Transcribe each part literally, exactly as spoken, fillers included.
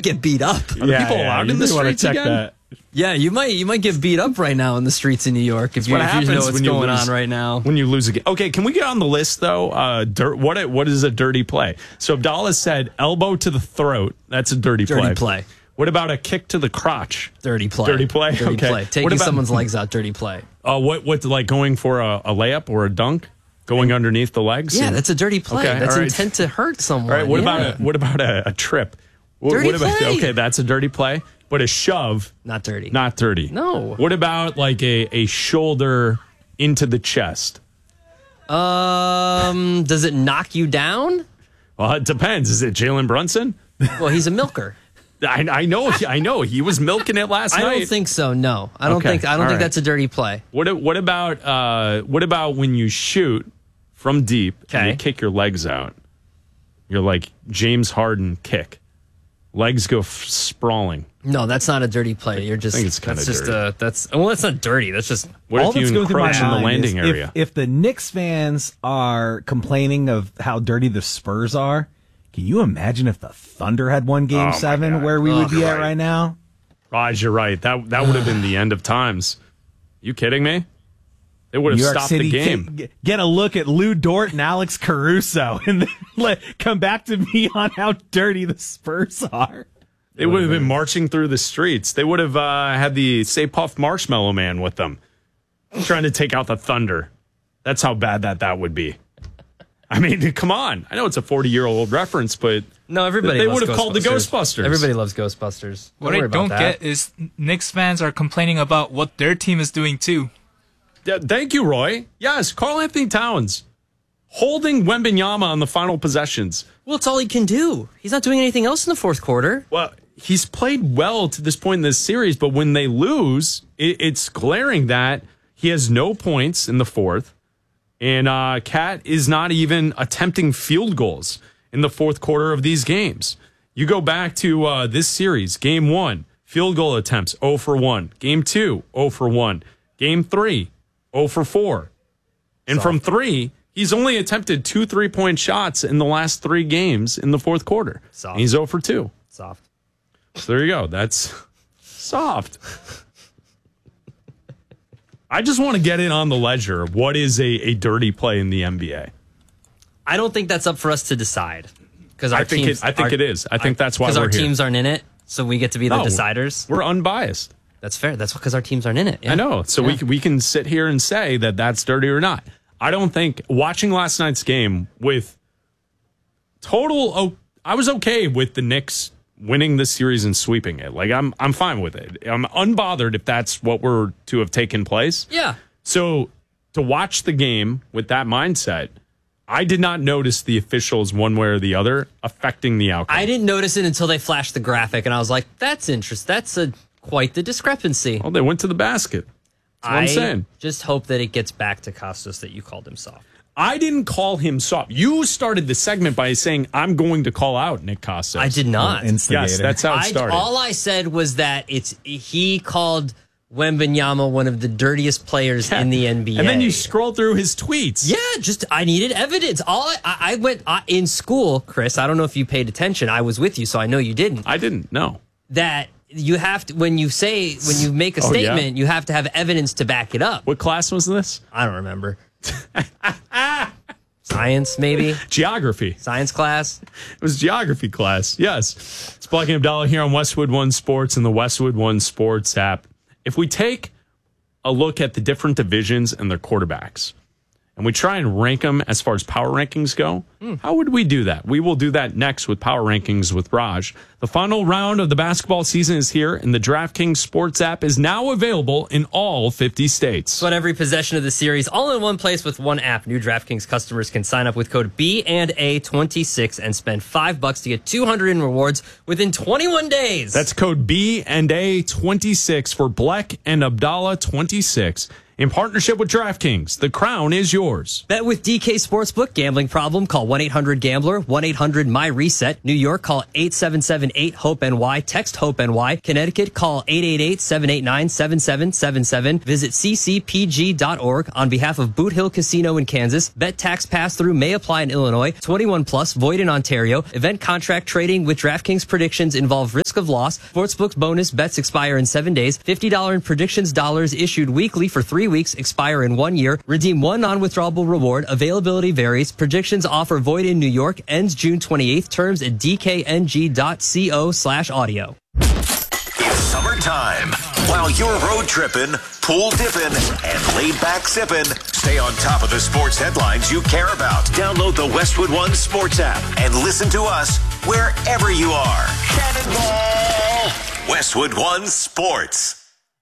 get beat up. Are yeah, people allowed yeah, in the streets again? That. Yeah, you might you might get beat up right now in the streets in New York if you, if you know what's going lose, on right now. When you lose a game. Okay, can we get on the list, though? Uh, dirt, what what is a dirty play? So Abdallah said elbow to the throat. That's a dirty, dirty play. Dirty play. What about a kick to the crotch? Dirty play. Dirty play? Dirty okay. play. Taking about, someone's legs out, dirty play. Uh, what, what, like going for a, a layup or a dunk? Going underneath the legs? Yeah, and, that's a dirty play. Okay, that's right. intent to hurt someone. All right, what yeah. about a, what about a, a trip? What, dirty what about, play. Okay, that's a dirty play. But a shove, not dirty. Not dirty. No. What about like a, a shoulder into the chest? Um, does it knock you down? Well, it depends. Is it Jalen Brunson? Well, he's a milker. I, I know. I know. He was milking it last I night. I don't think so. No, I don't okay. think. I don't All think right. that's a dirty play. What What about uh, What about when you shoot from deep okay. and you kick your legs out? You're like James Harden kick. Legs go f- sprawling. No, that's not a dirty play. You're just. I think it's kind of just dirty. A, that's well, that's not dirty. That's just. What all if you encroach in the landing area? If, if the Knicks fans are complaining of how dirty the Spurs are, can you imagine if the Thunder had won Game oh Seven, where we would oh, be at right. right now? Raj, you're right. That that would have been the end of times. You kidding me? It would have New York stopped City the game. Can, get a look at Lou Dort and Alex Caruso, and then let, come back to me on how dirty the Spurs are. They would have been marching through the streets. They would have uh, had the Stay Puft Marshmallow Man with them, trying to take out the Thunder. That's how bad that that would be. I mean, come on. I know it's a forty-year-old reference, but no, everybody. They loves would have called the Ghostbusters. Everybody loves Ghostbusters. Don't what I don't that. get is Knicks fans are complaining about what their team is doing too. Yeah, thank you, Roy. Yes, Karl Anthony Towns holding Wembanyama on the final possessions. Well, it's all he can do. He's not doing anything else in the fourth quarter. Well, he's played well to this point in this series, but when they lose, it, it's glaring that he has no points in the fourth, and uh, Cat is not even attempting field goals in the fourth quarter of these games. You go back to uh, this series, game one, field goal attempts, zero for one. Game two, zero for one. Game three, zero for four. And Soft. From three, he's only attempted two three-point shots in the last three games in the fourth quarter. Soft. And he's zero for two. Soft. So there you go. That's soft. I just want to get in on the ledger of what is a, a dirty play in the N B A. I don't think that's up for us to decide. Because our I think teams, it, I think our, it is. I think our, that's why we're our here. Because our teams aren't in it, so we get to be the no, deciders. We're unbiased. That's fair. That's because our teams aren't in it. Yeah. I know. So yeah. we we can sit here and say that that's dirty or not. I don't think watching last night's game with total. Oh, I was okay with the Knicks winning this series and sweeping it. Like I'm I'm fine with it. I'm unbothered if that's what were to have taken place. Yeah. So to watch the game with that mindset, I did not notice the officials one way or the other affecting the outcome. I didn't notice it until they flashed the graphic, and I was like, "That's interesting. That's a quite the discrepancy." Well, they went to the basket. That's what I I'm saying. Just hope that it gets back to Costas that you called him soft. I didn't call him soft. You started the segment by saying, I'm going to call out Nick Costas. I did not. Yes, that's how it I, started. all I said was that it's he called Wembanyama one of the dirtiest players yeah. in the N B A. And then you scroll through his tweets. Yeah, just I needed evidence. All I, I went I, in school, Chris, I don't know if you paid attention. I was with you, so I know you didn't. I didn't, no. That you have to, when you say, when you make a oh, statement, yeah? you have to have evidence to back it up. What class was this? I don't remember. Science, maybe? Geography. Science class? It was geography class, yes. It's Black and Abdallah here on Westwood One Sports and the Westwood One Sports app. If we take a look at the different divisions and their quarterbacks, and we try and rank them as far as power rankings go, mm. how would we do that? We will do that next with Power Rankings with Raj. The final round of the basketball season is here, and the DraftKings Sports app is now available in all fifty states. So at every possession of the series, all in one place with one app, new DraftKings customers can sign up with code B and A twenty-six and spend five bucks to get two hundred in rewards within twenty-one days. That's code B and A twenty-six for Bleck and Abdallah twenty-six. In partnership with DraftKings, the crown is yours. Bet with D K Sportsbook. Gambling problem? Call one eight hundred gambler, one eight hundred my reset. New York, call eight seven seven eight hope N Y. Text HOPE-NY. Connecticut, call eight eight eight, seven eight nine, seven seven seven seven. Visit c c p g dot org on behalf of Boot Hill Casino in Kansas. Bet tax pass-through may apply in Illinois. twenty-one plus, void in Ontario. Event contract trading with DraftKings predictions involve risk of loss. Sportsbook's bonus bets expire in seven days. fifty dollars in predictions dollars issued weekly for three weeks, expire in one year. Redeem one non-withdrawable reward. Availability varies. Predictions offer void in New York. Ends June twenty-eighth. Terms at d k n g dot co slash audio. It's summertime. While you're road tripping, pool dipping, and laid back sipping, stay on top of the sports headlines you care about. Download the Westwood One Sports app and listen to us wherever you are. Cannonball! Westwood One Sports.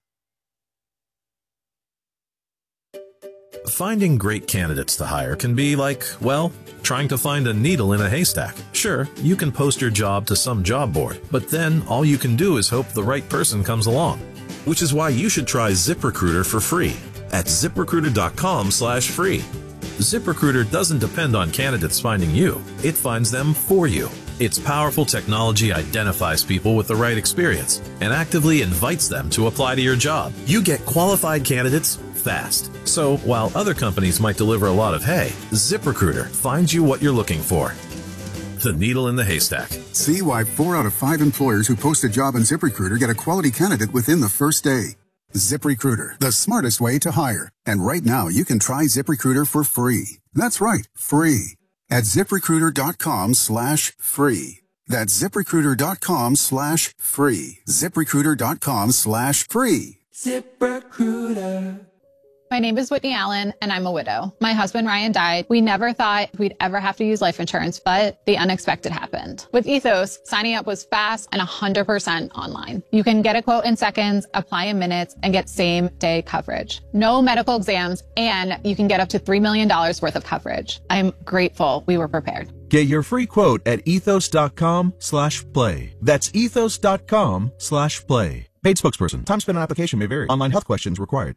Finding great candidates to hire can be like, well, trying to find a needle in a haystack. Sure, you can post your job to some job board, but then all you can do is hope the right person comes along. Which is why you should try ZipRecruiter for free at ZipRecruiter.com slash free. ZipRecruiter doesn't depend on candidates finding you. It finds them for you. Its powerful technology identifies people with the right experience and actively invites them to apply to your job. You get qualified candidates fast. So while other companies might deliver a lot of hay, ZipRecruiter finds you what you're looking for. The needle in the haystack. See why four out of five employers who post a job on ZipRecruiter get a quality candidate within the first day. ZipRecruiter, the smartest way to hire. And right now, you can try ZipRecruiter for free. That's right, free. At ZipRecruiter.com slash free. That's ZipRecruiter.com slash free. ZipRecruiter.com slash free. ZipRecruiter. My name is Whitney Allen, and I'm a widow. My husband, Ryan, died. We never thought we'd ever have to use life insurance, but the unexpected happened. With Ethos, signing up was fast and one hundred percent online. You can get a quote in seconds, apply in minutes, and get same-day coverage. No medical exams, and you can get up to three million dollars worth of coverage. I'm grateful we were prepared. Get your free quote at ethos.com slash play. That's ethos.com slash play. Paid spokesperson. Time spent on application may vary. Online health questions required.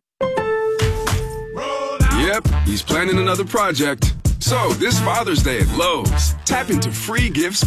Yep, he's planning another project. So, this Father's Day at Lowe's, tap into free gifts